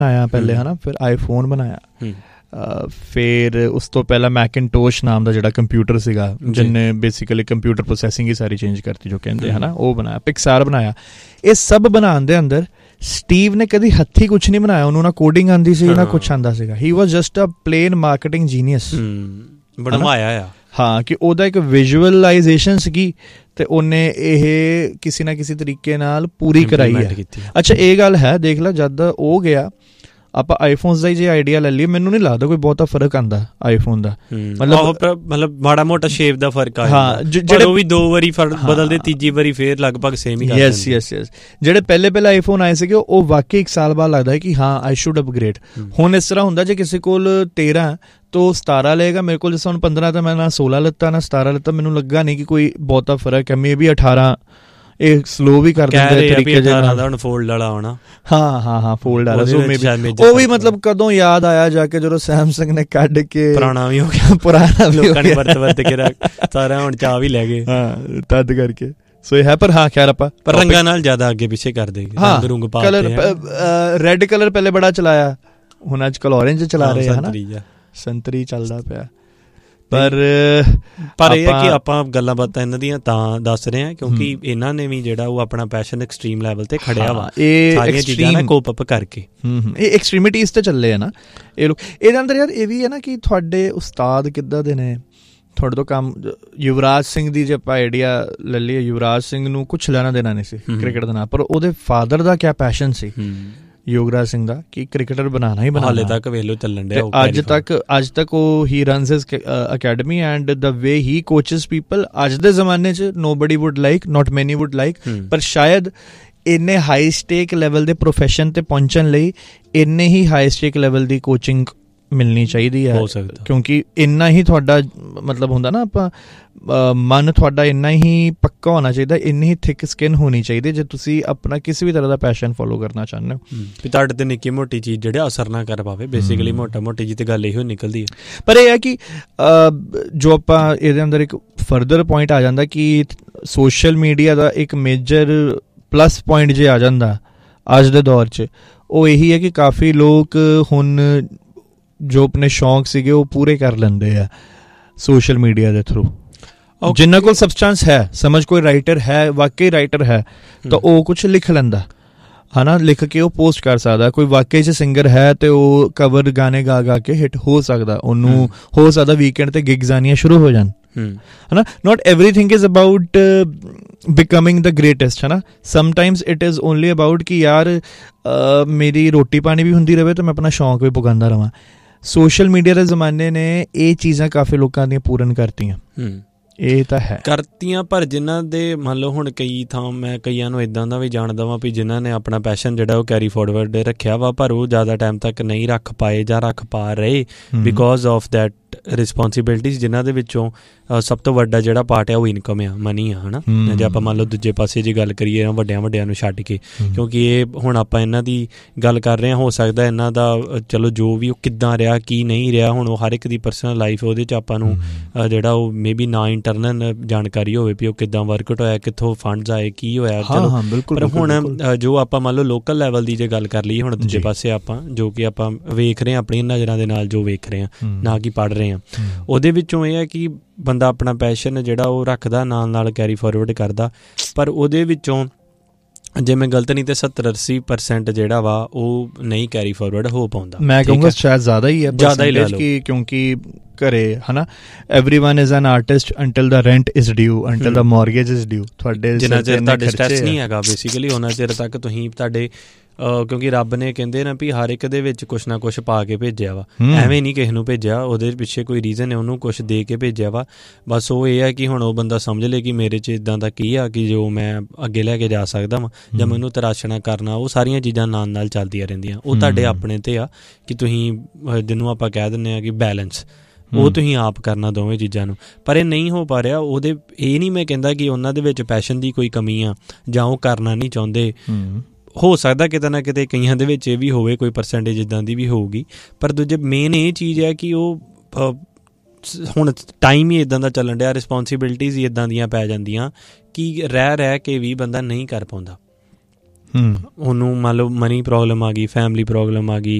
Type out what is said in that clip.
ਬਣਾਇਆ ਪਹਿਲੇ ਹੈ ਨਾ, ਫਿਰ ਆਈਫੋਨ ਬਣਾਇਆ, ਫਿਰ ਉਸ ਤੋਂ ਪਹਿਲਾਂ ਮੈਕਿਨਟੋਸ਼ ਨਾਮ ਦਾ ਜਿਹੜਾ ਕੰਪਿਊਟਰ ਸੀਗਾ ਜਿਹਨੇ ਬੇਸਿਕਲੀ ਕੰਪਿਊਟਰ ਪ੍ਰੋਸੈਸਿੰਗ ਹੀ ਸਾਰੀ ਚੇਂਜ ਕਰਤੀ ਜੋ ਕਹਿੰਦੇ ਹੈ ਨਾ, ਉਹ ਬਣਾਇਆ, ਪਿਕਸਾਰ ਬਣਾਇਆ। ਇਹ ਸਭ ਬਣਾਉਣ ਦੇ ਅੰਦਰ ਸਟੀਵ ਨੇ ਕਦੀ ਹੱਥੀਂ ਕੁਛ ਨਹੀਂ ਬਣਾਇਆ, ਉਹਨੂੰ ਨਾ ਕੋਡਿੰਗ ਆਉਂਦੀ ਸੀ ਨਾ ਕੁਛ ਆਉਂਦਾ ਸੀਗਾ। ਹੀ ਵਾਜ਼ just a plain marketing genius ਬਣਵਾਇਆ ਆ। ਹਾਂ, ਕਿ ਉਹਦਾ ਇੱਕ ਵਿਜ਼ੂਅਲਾਈਜੇਸ਼ਨ ਸੀਗੀ ਤੇ ਉਹਨੇ ਇਹ ਕਿਸੇ ਨਾ ਕਿਸੇ ਤਰੀਕੇ ਨਾਲ ਪੂਰੀ ਕਰਾਈ ਹੈ। ਅੱਛਾ, ਇਹ ਗੱਲ ਹੈ, ਦੇਖ ਲਾ ਜਦ ਉਹ ਗਿਆ ਆਪਾਂ ਆਈਫੋਨਸ ਦਾ ਹੀ ਜੇ ਆਈਡੀਆ ਲੈ ਲਈਏ, ਮੈਨੂੰ ਨਹੀਂ ਲੱਗਦਾ ਕੋਈ ਬਹੁਤਾ ਫਰਕ ਆਉਂਦਾ ਆਈਫੋਨ ਦਾ, ਮਤਲਬ ਮਾੜਾ ਮੋਟਾ ਸ਼ੇਪ ਦਾ ਫਰਕ ਆ। ਹਾਂ, ਜਿਹੜੇ ਉਹ ਵੀ 2 ਵਾਰੀ ਬਦਲਦੇ, ਤੀਜੀ ਵਾਰੀ ਫੇਰ ਲਗਭਗ ਸੇਮ ਹੀ ਕਰਦੇ। ਯੈਸ ਜਿਹੜੇ ਪਹਿਲੇ ਆਈਫੋਨ ਆਏ ਸੀਗੇ ਉਹ ਵਾਕਈ 1 ਸਾਲ ਬਾਅਦ ਲੱਗਦਾ ਹੈ ਕਿ ਹਾਂ ਆਈ ਸ਼ੁਡ ਅਪਗ੍ਰੇਡ। ਹੁਣ ਇਸ ਤਰ੍ਹਾਂ ਹੁੰਦਾ ਜੇ ਕਿਸੇ ਕੋਲ 13 ਤੋਂ 17 ਲਏਗਾ, ਮੇਰੇ ਕੋਲ ਜਿਸ ਹੁਣ 15 ਤਾਂ ਮੈਂ ਨਾ 16 ਲਿੱਤਾ ਨਾ 17 ਲਿੱਤਾ, ਮੈਨੂੰ ਲੱਗਾ ਨਹੀਂ ਕਿ ਕੋਈ ਬਹੁਤਾ ਫਰਕ ਹੈ। ਮੇ ਵੀ 18 ਇਹ ਸਲੋ ਵੀ ਕਰ ਦਿੰਦੇ ਤਰੀਕੇ ਨਾਲ। ਹੁਣ ਫੋਲਡ ਵਾਲਾ ਆਉਣਾ, ਹਾਂ ਫੋਲਡ ਵਾਲਾ, ਉਹ ਵੀ ਮਤਲਬ ਕਦੋਂ ਯਾਦ ਆਇਆ ਜਾ ਕੇ ਜਦੋਂ ਸੈਮਸੰਗ ਨੇ ਕੱਢ ਕੇ, ਪੁਰਾਣਾ ਵੀ ਹੋ ਗਿਆ, ਪੁਰਾਣਾ ਲੋਕਾਂ ਨੇ ਵਰਤ ਕੇ ਸਾਰਾ ਹੁਣ ਚਾਹ ਵੀ ਲੈ ਗਏ, ਹਾਂ ਤਦ ਕਰਕੇ। ਸੋ ਇਹ ਹੈ, ਪਰ ਹਾਂ ਖੈਰ ਆਪਾਂ ਪਰ ਰੰਗਾਂ ਨਾਲ ਜ਼ਿਆਦਾ ਅੱਗੇ ਪਿੱਛੇ ਕਰ ਦੇਗੇ, ਰੰਗ ਪਾ ਕਲਰ, ਰੈੱਡ ਕਲਰ ਪਹਿਲੇ ਬੜਾ ਚਲਾਇਆ, ਹੁਣ ਅੱਜ ਕੱਲ ਔਰੇਂਜ ਚਲਾ ਰਹੇ ਹੈ ਨਾ, ਸੰਤਰੀ ਚੱਲਦਾ ਪਿਆ। ਪਰ ਇਹ ਹੈ ਕਿ ਆਪਾਂ ਗੱਲਾਂ ਬਾਤਾਂ ਇਹਨਾਂ ਦੀਆਂ ਤਾਂ ਦੱਸ ਰਹੇ ਹਾਂ ਕਿਉਂਕਿ ਇਹਨਾਂ ਨੇ ਵੀ ਜਿਹੜਾ ਉਹ ਆਪਣਾ ਪੈਸ਼ਨ ਐਕਸਟ੍ਰੀਮ ਲੈਵਲ ਤੇ ਖੜਿਆ ਵਾ, ਸਾਰੀਆਂ ਚੀਜ਼ਾਂ ਨਾਲ ਕੋਪ ਅਪ ਕਰਕੇ। ਇਹ ਐਕਸਟ੍ਰੀਮਿਟੀਜ਼ ਤੇ ਚੱਲੇ ਆ ਨਾ ਇਹ ਲੋਕ। ਇਹਦੇ ਅੰਦਰ ਯਾਰ ਇਹ ਵੀ ਹੈ ਨਾ ਕਿ ਤੁਹਾਡੇ ਉਸਤਾਦ ਕਿੱਦਾਂ ਦੇ ਨੇ, ਤੁਹਾਡੇ ਤੋਂ ਕੰਮ। ਯੁਵਰਾਜ ਸਿੰਘ ਦੀ ਜੇ ਆਪਾਂ ਆਈਡੀਆ ਲੈ ਲਈਏ, ਯੁਵਰਾਜ ਸਿੰਘ ਨੂੰ ਕੁਛ ਲੈਣਾ ਦੇਣਾ ਨਹੀਂ ਸੀ ਕ੍ਰਿਕਟ ਦੇ ਨਾਲ, ਪਰ ਉਹਦੇ ਫਾਦਰ ਦਾ ਕਿਆ ਪੈਸ਼ਨ ਸੀ ਯੁਵਰਾਜ ਸਿੰਘ ਦਾ ਕਿ ਕ੍ਰਿਕਟਰ ਬਣਾਉਣਾ ਹੀ ਬਣਾਉਣਾ। ਹਾਲੇ ਤੱਕ ਵੇਖ ਚੱਲਣ ਡਿਆ, ਅੱਜ ਤੱਕ ਉਹ ਹੀ runs his academy and the way he coaches people. ਅੱਜ ਦੇ ਜ਼ਮਾਨੇ 'ਚ ਨੋਬਡੀ ਵੁੱਡ ਲਾਈਕ, ਨੋਟ ਮੈਨੀ ਵੁੱਡ ਲਾਈਕ, ਪਰ ਸ਼ਾਇਦ ਇੰਨੇ ਹਾਈ ਸਟੇਕ ਲੈਵਲ ਦੇ ਪ੍ਰੋਫੈਸ਼ਨ ਤੇ ਪਹੁੰਚਣ ਲਈ ਇੰਨੇ ਹੀ ਹਾਈ ਸਟੇਕ ਲੈਵਲ ਦੀ ਕੋਚਿੰਗ ਮਿਲਣੀ ਚਾਹੀਦੀ ਹੈ, ਕਿਉਂਕਿ ਇੰਨਾ ਹੀ ਤੁਹਾਡਾ ਮਤਲਬ ਹੁੰਦਾ ਨਾ, ਆਪਾਂ ਮਨ ਤੁਹਾਡਾ ਇੰਨਾ ਹੀ ਪੱਕਾ ਹੋਣਾ ਚਾਹੀਦਾ, ਇੰਨੀ ਹੀ ਥਿਕ ਸਕਿਨ ਹੋਣੀ ਚਾਹੀਦੀ ਜੇ ਤੁਸੀਂ ਆਪਣਾ ਕਿਸੇ ਵੀ ਤਰ੍ਹਾਂ ਦਾ ਪੈਸ਼ਨ ਫੋਲੋ ਕਰਨਾ ਚਾਹੁੰਦੇ ਹੋ। ਵੀ ਤੁਹਾਡੇ ਤੇ ਨਿੱਕੀ ਮੋਟੀ ਚੀਜ਼ ਜਿਹੜਾ ਅਸਰ ਨਾ ਕਰ ਪਾਵੇ, ਬੇਸਿਕਲੀ ਮੋਟਾ ਮੋਟੀ ਜੀ ਤੇ ਗੱਲ ਇਹੋ ਨਿਕਲਦੀ ਹੈ। ਪਰ ਇਹ ਹੈ ਕਿ ਜੋ ਆਪਾਂ ਇਹਦੇ ਅੰਦਰ ਇੱਕ ਫਰਦਰ ਪੁਆਇੰਟ ਆ ਜਾਂਦਾ ਕਿ ਸੋਸ਼ਲ ਮੀਡੀਆ ਦਾ ਇੱਕ ਮੇਜਰ ਪਲੱਸ ਪੁਆਇੰਟ ਜੇ ਆ ਜਾਂਦਾ ਅੱਜ ਦੇ ਦੌਰ 'ਚ, ਉਹ ਇਹੀ ਹੈ ਕਿ ਕਾਫੀ ਲੋਕ ਹੁਣ ਜੋ ਆਪਣੇ ਸ਼ੌਂਕ ਸੀਗੇ ਉਹ ਪੂਰੇ ਕਰ ਲੈਂਦੇ ਆ ਸੋਸ਼ਲ ਮੀਡੀਆ ਦੇ ਥਰੂ। ਜਿਨ੍ਹਾਂ ਕੋਲ ਸਬਸਟੈਂਸ ਹੈ, ਸਮਝ ਕੋਈ ਰਾਈਟਰ ਹੈ, ਵਾਕਈ ਰਾਈਟਰ ਹੈ, ਤਾਂ ਉਹ ਕੁਛ ਲਿਖ ਲੈਂਦਾ ਹੈ ਨਾ, ਲਿਖ ਕੇ ਉਹ ਪੋਸਟ ਕਰ ਸਕਦਾ। ਕੋਈ ਵਾਕਈ 'ਚ ਸਿੰਗਰ ਹੈ ਤੇ ਉਹ ਕਵਰ ਗਾਣੇ ਗਾ ਕੇ ਹਿੱਟ ਹੋ ਸਕਦਾ, ਉਹਨੂੰ ਹੋ ਸਕਦਾ ਵੀਕਐਂਡ ਤੇ ਗਿਗਸ ਆਉਣੀਆਂ ਸ਼ੁਰੂ ਹੋ ਜਾਣ, ਹੈ ਨਾ। Note everything is about becoming the greatest, ਹੈ ਨਾ। Sometimes it is only about ਕਿ ਯਾਰ ਮੇਰੀ ਰੋਟੀ ਪਾਣੀ ਵੀ ਹੁੰਦੀ ਰਹੇ ਤੇ ਮੈਂ ਆਪਣਾ ਸ਼ੌਂਕ ਵੀ ਪੁਗਾਉਂਦਾ ਰਹਾਂ। ਸੋਸ਼ਲ ਮੀਡੀਆ ਦੇ ਜ਼ਮਾਨੇ ਨੇ ਇਹ ਚੀਜ਼ਾਂ ਕਾਫੀ ਲੋਕਾਂ ਦੀਆਂ ਪੂਰਨ ਕਰਤੀਆਂ, ਇਹ ਤਾਂ ਹੈ ਕਰਤੀਆਂ। ਪਰ ਜਿਨ੍ਹਾਂ ਦੇ ਮੰਨ ਲਓ ਹੁਣ ਕਈ ਥਾਂ ਮੈਂ ਕਈਆਂ ਨੂੰ ਇੱਦਾਂ ਦਾ ਵੀ ਜਾਣਦਾ ਵਾਂ ਵੀ ਜਿਨ੍ਹਾਂ ਨੇ ਆਪਣਾ ਪੈਸ਼ਨ ਜਿਹੜਾ ਉਹ ਕੈਰੀ ਫੋਰਵਰਡ ਰੱਖਿਆ ਵਾ, ਪਰ ਉਹ ਜ਼ਿਆਦਾ ਟਾਈਮ ਤੱਕ ਨਹੀਂ ਰੱਖ ਪਾਏ ਜਾਂ ਰੱਖ ਪਾ ਰਹੇ ਬਿਕੋਜ਼ ਆਫ ਦੈਟ ਰਿਸਪੋਂਸੀਬਿਲਿਟੀਜ਼, ਜਿਨ੍ਹਾਂ ਦੇ ਵਿੱਚੋਂ ਸਭ ਤੋਂ ਵੱਡਾ ਜਿਹੜਾ ਪਾਰਟ ਆ ਉਹ ਇਨਕਮ ਆ, ਮਨੀ ਆ, ਹੈ ਨਾ। ਜੇ ਆਪਾਂ ਮੰਨ ਲਓ ਦੂਜੇ ਪਾਸੇ ਜੇ ਗੱਲ ਕਰੀਏ ਵੱਡਿਆਂ ਨੂੰ ਛੱਡ ਕੇ, ਕਿਉਂਕਿ ਇਹ ਹੁਣ ਆਪਾਂ ਇਹਨਾਂ ਦੀ ਗੱਲ ਕਰ ਰਹੇ ਹਾਂ, ਹੋ ਸਕਦਾ ਇਹਨਾਂ ਦਾ ਚਲੋ ਜੋ ਵੀ ਉਹ ਕਿੱਦਾਂ ਰਿਹਾ ਕੀ ਨਹੀਂ ਰਿਹਾ, ਹੁਣ ਉਹ ਹਰ ਇੱਕ ਦੀ ਪਰਸਨਲ ਲਾਈਫ ਉਹਦੇ 'ਚ ਆਪਾਂ ਨੂੰ ਜਿਹੜਾ ਉਹ ਮੇ ਬੀ ਨਾ ਇੰਟਰਨਲ ਜਾਣਕਾਰੀ ਹੋਵੇ ਵੀ ਉਹ ਕਿੱਦਾਂ ਵਰਕਆਊਟ ਹੋਇਆ, ਕਿੱਥੋਂ ਫੰਡਸ ਆਏ, ਕੀ ਹੋਇਆ, ਚਲੋ। ਪਰ ਹੁਣ ਜੋ ਆਪਾਂ ਮੰਨ ਲਓ ਲੋਕਲ ਲੈਵਲ ਦੀ ਜੇ ਗੱਲ ਕਰ ਲਈਏ, ਹੁਣ ਦੂਜੇ ਪਾਸੇ ਆਪਾਂ ਜੋ ਕਿ ਆਪਾਂ ਵੇਖ ਰਹੇ ਹਾਂ ਆਪਣੀਆਂ ਨਜ਼ਰਾਂ ਦੇ ਨਾਲ, ਜੋ ਵੇਖ ਰਹੇ ਹਾਂ ਨਾ ਕਿ ਪੜ੍ਹ ਰਹੇ ਹਾਂ, ਉਹਦੇ ਵਿੱਚੋਂ ਇਹ ਹੈ ਕਿ ਬੰਦਾ ਆਪਣਾ ਪੈਸ਼ਨ ਜਿਹੜਾ ਉਹ ਰੱਖਦਾ, ਨਾਲ ਕੈਰੀ ਫੋਰਵਰਡ ਕਰਦਾ, ਪਰ ਉਹਦੇ ਵਿੱਚੋਂ ਜੇ ਮੈਂ ਗਲਤ ਨਹੀਂ ਤੇ 70-80% ਜਿਹੜਾ ਵਾ ਉਹ ਨਹੀਂ ਕੈਰੀ ਫੋਰਵਰਡ ਹੋ ਪਾਉਂਦਾ। ਮੈਂ ਕਹੂੰਗਾ ਸ਼ਾਇਦ ਜ਼ਿਆਦਾ ਹੀ ਹੈ, ਜ਼ਿਆਦਾ ਹੀ ਲੈ ਲਓ, ਕਿਉਂਕਿ ਘਰੇ ਹੈ ਨਾ everyone is an artist until the rent is due, until the mortgage is due। ਤੁਹਾਡੇ ਜਿੰਨਾ ਚਿਰ ਤੁਹਾਡੇ ਸਟ੍ਰੈਸ ਨਹੀਂ ਹੈਗਾ ਬੇਸਿਕਲੀ ਉਹਨਾਂ ਚਿਰ ਤੱਕ ਤੁਸੀਂ ਤੁਹਾਡੇ ਕਿਉਂਕਿ ਰੱਬ ਨੇ ਕਹਿੰਦੇ ਨਾ ਵੀ ਹਰ ਇੱਕ ਦੇ ਵਿੱਚ ਕੁਛ ਨਾ ਕੁਛ ਪਾ ਕੇ ਭੇਜਿਆ ਵਾ, ਐਵੇਂ ਨਹੀਂ ਕਿਸੇ ਨੂੰ ਭੇਜਿਆ, ਉਹਦੇ ਪਿੱਛੇ ਕੋਈ ਰੀਜ਼ਨ ਹੈ, ਉਹਨੂੰ ਕੁਛ ਦੇ ਕੇ ਭੇਜਿਆ ਵਾ। ਬਸ ਉਹ ਇਹ ਹੈ ਕਿ ਹੁਣ ਉਹ ਬੰਦਾ ਸਮਝ ਲੇ ਕਿ ਮੇਰੇ 'ਚ ਇੱਦਾਂ ਦਾ ਕੀ ਆ ਕਿ ਜੋ ਮੈਂ ਅੱਗੇ ਲੈ ਕੇ ਜਾ ਸਕਦਾ ਵਾਂ, ਜਾਂ ਮੈਨੂੰ ਤਰਾਸ਼ਣਾ ਕਰਨਾ, ਉਹ ਸਾਰੀਆਂ ਚੀਜ਼ਾਂ ਨਾਲ ਚੱਲਦੀਆਂ ਰਹਿੰਦੀਆਂ। ਉਹ ਤੁਹਾਡੇ ਆਪਣੇ 'ਤੇ ਆ ਕਿ ਤੁਸੀਂ ਜਿਹਨੂੰ ਆਪਾਂ ਕਹਿ ਦਿੰਦੇ ਹਾਂ ਕਿ ਬੈਲੈਂਸ, ਉਹ ਤੁਸੀਂ ਆਪ ਕਰਨਾ ਦੋਵੇਂ ਚੀਜ਼ਾਂ ਨੂੰ। ਪਰ ਇਹ ਨਹੀਂ ਹੋ ਪਾ ਰਿਹਾ। ਉਹਦੇ ਇਹ ਨਹੀਂ ਮੈਂ ਕਹਿੰਦਾ ਕਿ ਉਹਨਾਂ ਦੇ ਵਿੱਚ ਪੈਸ਼ਨ ਦੀ ਕੋਈ ਕਮੀ ਆ ਜਾਂ ਉਹ ਕਰਨਾ ਨਹੀਂ ਚਾਹੁੰਦੇ, ਹੋ ਸਕਦਾ ਕਿਤੇ ਨਾ ਕਿਤੇ ਕਈਆਂ ਦੇ ਵਿੱਚ ਇਹ ਵੀ ਹੋਵੇ, ਕੋਈ ਪਰਸੈਂਟੇਜ ਇੱਦਾਂ ਦੀ ਵੀ ਹੋਊਗੀ। ਪਰ ਦੂਜੇ ਮੇਨ ਇਹ ਚੀਜ਼ ਹੈ ਕਿ ਉਹ ਹੁਣ ਟਾਈਮ ਹੀ ਇੱਦਾਂ ਦਾ ਚੱਲਣ ਡਿਆ, ਰਿਸਪੋਂਸੀਬਿਲਿਟੀਜ਼ ਹੀ ਇੱਦਾਂ ਦੀਆਂ ਪੈ ਜਾਂਦੀਆਂ ਕਿ ਰਹਿ ਕੇ ਵੀ ਬੰਦਾ ਨਹੀਂ ਕਰ ਪਾਉਂਦਾ। ਉਹਨੂੰ ਮੰਨ ਲਓ ਮਨੀ ਪ੍ਰੋਬਲਮ ਆ ਗਈ, ਫੈਮਿਲੀ ਪ੍ਰੋਬਲਮ ਆ ਗਈ,